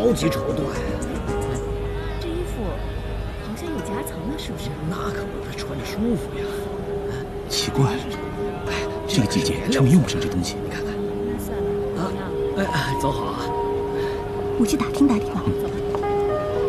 高级绸缎。 这衣服好像有夹层呢，是不是？ 那可不，它穿着舒服呀。 奇怪了，这个季节成本用不上这东西。 你看看。 那算了， 啊，哎，走好啊。 我去打听打听吧。 走吧。